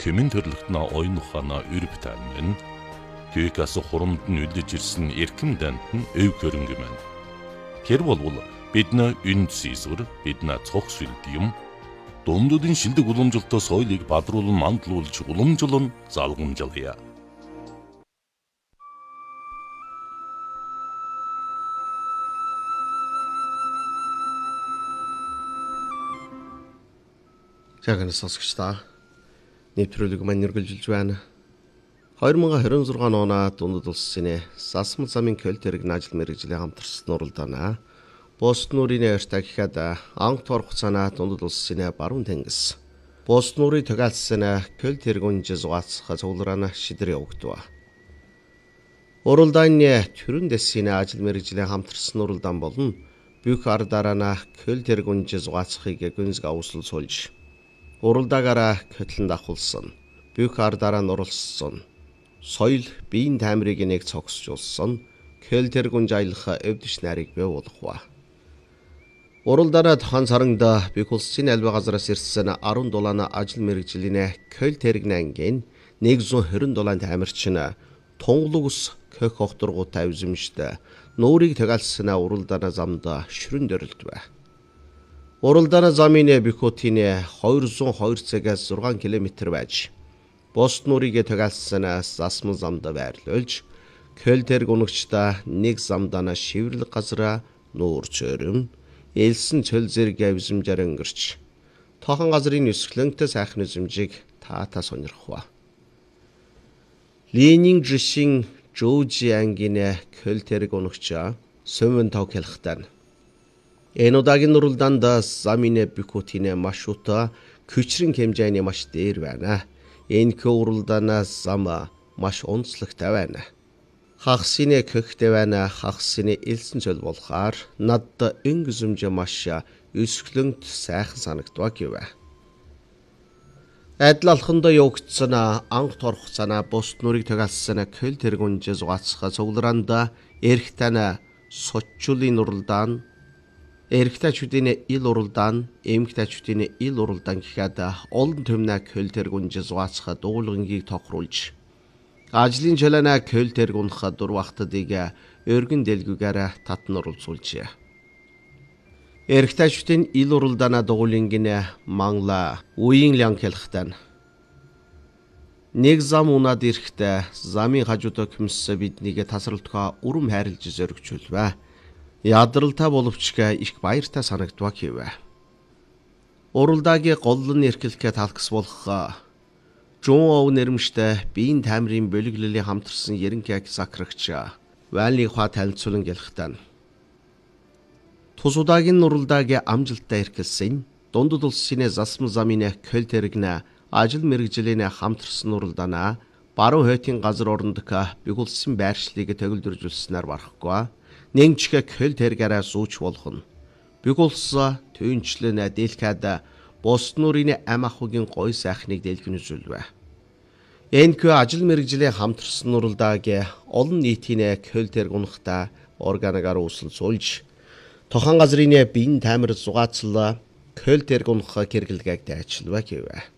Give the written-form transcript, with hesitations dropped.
хэмэн төрлөختнө оюун ухаанаа өрбөтөн мэн. Түүкээс хурамд нь үлдэж ирсэн эрхэм дант нь өв хөрөнгө мэн. Тэр болвол бидний үнд сийсвэр, бидний цог сүлд юм. Дундуудын шилдэг уламжлалтай соёлыг бадруулан мандуулж уламжлан залгамжлая. Жагнаа сонсогчдаа нэвтрүүлэг маань үргэлжилж байна. 2026 оноо дундад улсын засмал замын көлтэрэг ажил мэргэжлийн хамтарсан уралдаанаа Босд нуурын ойртоо гэхэд анх тор хугацаана дундад улсын баруун тэнгис. Босд нуурын төгөлсөн көлтэрэг үнж зугаацах цуглараана шидэр явагдав. Уралдааны төрөн дэсийн ажил мэргэжлийн хамтарсан уралдаан болон бүх ардараа көлтэрэг үнж зугаацахыг гүнзг авсал суулж уралдаагаараа хөтлөн давхулсан. Бүх ардараа нурлсан. Соёл биеийн таймрыг нэг цогсжуулсан. Көлтэрэг үнж аялах өвдөж нарыг бий болгова. Уралдаанаа тохон саранд бүх улсын албан газараас ирсэн 17 ажил мэргэжлийн көлтэрэг ангийн 127 таймарчин тунгалаг ус көх огторгуутай эзэмшдэг нуурыг төгөлсөн уралдаанаа замд шүрэн дөрөлдвэ. Уралдаанаа замын бихотын 202 цагаас 6 км байж Босд нуурыг төгөлсөн засмал замд байрлуулж көлтэрэг унагчдаа нэг замдаа шивэрлэг газар нуур чөрөм элсэн чөл зэрэг эзэмжээр өнгөрч тохон газрын өсгөлөнтэй сайхан эзэмжийг таата сонирхов. Ленин жишин Жожи ангийн көлтэрэг унагчаа сөвөн тог хэлхтэн. Энэ удаагийн уралдаанд замын бихотын маршрута күчрэн хэмжээний маш дээр байна. Энэ уралдаанаас зам маш онцлогтой байна. Хагасны көхтэй байна. Хагасны элсэн чөл болохоор надад өнгөзөмж маш өсгөлөнт сайхан санагдав гэв. Адил алхандаа явагдсан анх тор хугацаана Босд нуурыг төгөлсөн көлтэрэг үнж зугаацах цуглараанд эрхтэн сочулын уралдаан эрэгтэйчүүдийн ил уралдаан, эмэгтэйчүүдийн ил уралдаан гэхэд олон түмнэ көлтэрэг үнж зугаацах дуулангийг тохируулж ажлын чөлөөнө көлтэрэг унах дурвахтдыг өргөн дэлгүүгээр татан оролцуулжээ. Эрэгтэйчүүдийн ил уралдаана дуулангийн мангла үеийн лянг хэлхтэн. Нэг зам унаад ирэхдээ замын хажуудаа хөмсө биднийг тасралтгаа үрм хайрлж зөргчүүлвэ. Ядралтай боловч их баяртай санагдав гэв. Уралдаагийн голлон эрхлэхээ талхс болох жуун ов нэрмжтэй биеийн таймрын бөлөглөлийн хамтарсан ерөнхий сакрагч Вали хаа танилцуулан гэлхтэн. Тус удаагийн уралдаагийн амжилттай эрхэлсэн дундад улсын засмал замын көлтэрэгнэ ажил мэргэжлийн хамтарсан уралдаанаа баруун хойтын газар орондох бүх улсын байршлыг төгөлдржүүлснээр барахгүй. Нэмчгэ көлтэрэгээрээ сууч болгоно. Бүх улс түнчлэн дэлхийд Босд нуурын ам ахуйн гой сайхныг дэлгэн үзүүлвэ. Энэ ажил мэргэжлийн хамтарсан уралдаагийн олон нийтийн көлтэрэг унахта органагаар үүсэл суулж тохон газрын биеийн таймар зугаацлаа көлтэрэг унах хэрэглэгийг дайчилвэ гэв.